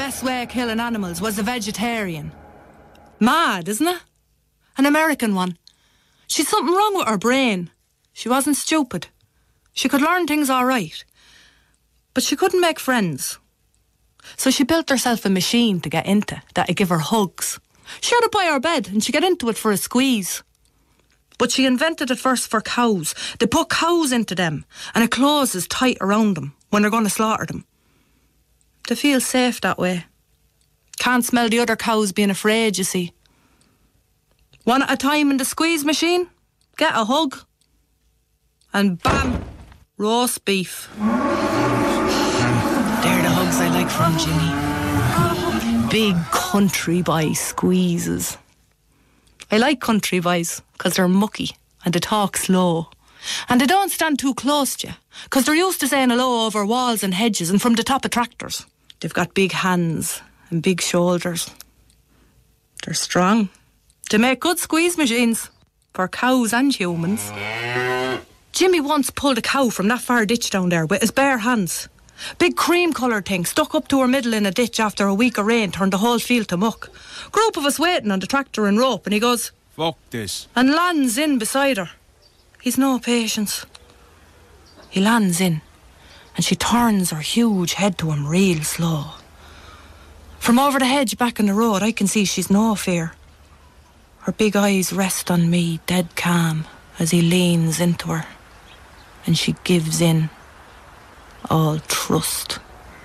best way of killing animals was a vegetarian. Mad, isn't it? An American one. She'd something wrong with her brain. She wasn't stupid. She could learn things all right. But she couldn't make friends. So she built herself a machine to get into that'd give her hugs. She had it by her bed and she'd get into it for a squeeze. But she invented it first for cows. They put cows into them and it closes tight around them when they're going to slaughter them. They feel safe that way. Can't smell the other cows being afraid, you see. One at a time in the squeeze machine, get a hug, and bam, roast beef. They're the hugs I like from Jimmy. Big country boy squeezes. I like country boys because they're mucky and they talk slow. And they don't stand too close to you because they're used to saying hello over walls and hedges and from the top of tractors. They've got big hands and big shoulders. They're strong. They make good squeeze machines for cows and humans. Jimmy once pulled a cow from that far ditch down there with his bare hands. Big cream-coloured thing stuck up to her middle in a ditch after a week of rain turned the whole field to muck. Group of us waiting on the tractor and rope and he goes, "Fuck this." And lands in beside her. He's no patience. He lands in and she turns her huge head to him real slow. From over the hedge back in the road I can see she's no fear. Her big eyes rest on me dead calm as he leans into her and she gives in. All trust.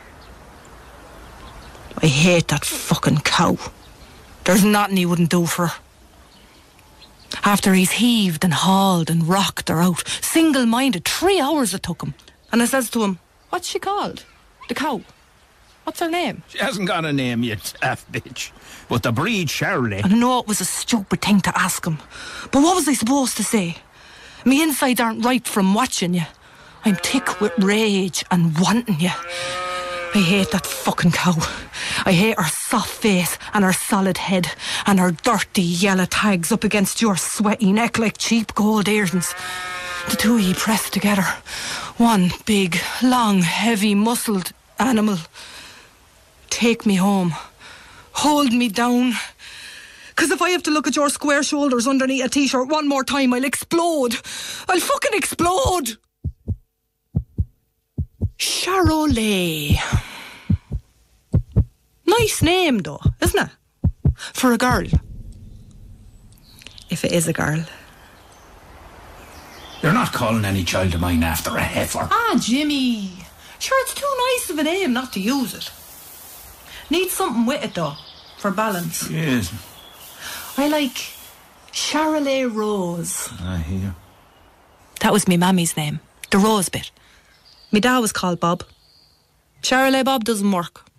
I hate that fucking cow. There's nothing he wouldn't do for her. After he's heaved and hauled and rocked her out, single-minded, 3 hours it took him. And I says to him, "What's she called? The cow? What's her name?" She hasn't got a name yet, daft bitch. But the breed, Shirley. And I know it was a stupid thing to ask him. But what was I supposed to say? Me insides aren't ripe from watching you. I'm thick with rage and wanting you. I hate that fucking cow. I hate her soft face and her solid head and her dirty yellow tags up against your sweaty neck like cheap gold earrings. The two of you pressed together. One big, long, heavy, muscled animal. Take me home. Hold me down. 'Cause if I have to look at your square shoulders underneath a t-shirt one more time, I'll explode. I'll fucking explode. Charolais. Nice name though, isn't it? For a girl. If it is a girl. You're not calling any child of mine after a heifer. Ah, Jimmy. Sure, it's too nice of a name not to use it. Need something with it though, for balance. Yes. I like Charolais Rose. I hear. That was me mammy's name. The Rose bit. Me dad was called Bob. Charolais Bob doesn't work.